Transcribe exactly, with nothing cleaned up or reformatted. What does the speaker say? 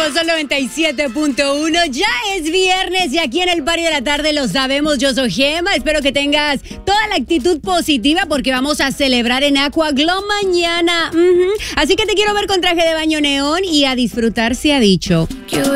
Sol noventa y siete punto uno. Ya es viernes y aquí en el Party de la Tarde lo sabemos. Yo soy Gema. Espero que tengas toda la actitud positiva porque vamos a celebrar en Aqua Glow mañana. Uh-huh. Así que te quiero ver con traje de baño neón y a disfrutar se ha dicho.